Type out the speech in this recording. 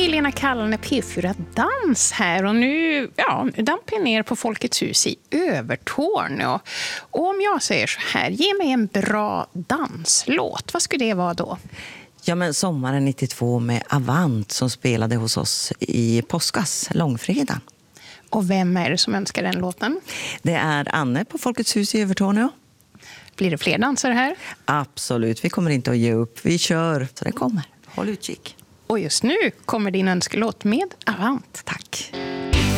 Hej, Lena Kallne, P4 Dans här. Och nu damper jag ner på Folkets hus i Övertorneå. Och om jag säger så här, ge mig en bra danslåt. Vad skulle det vara då? Ja, men sommaren 92 med Avant som spelade hos oss i påskas, långfredag. Och vem är det som önskar den låten? Det är Anne på Folkets hus i Övertorneå. Blir det fler dansare här? Absolut, vi kommer inte att ge upp. Vi kör, så det kommer. Håll utkik. Och just nu kommer din önskelåt med Avant. Tack.